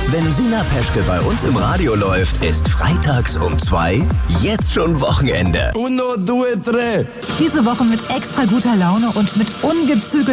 Wenn Sina Peschke bei uns im Radio läuft, ist freitags um 2 jetzt schon Wochenende. Uno, due, tre. Diese Woche mit extra guter Laune und mit ungezügelten